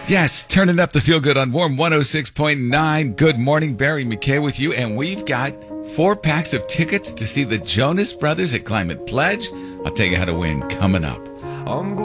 Yes, turning up the feel good on Warm 106.9. Good morning, Barry McKay with you. And we've got 4 packs of tickets to see the Jonas Brothers at Climate Pledge. I'll tell you how to win coming up.